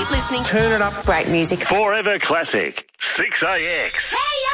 Keep listening. Turn it up. Great music. Forever Classic. 6AX. Hey,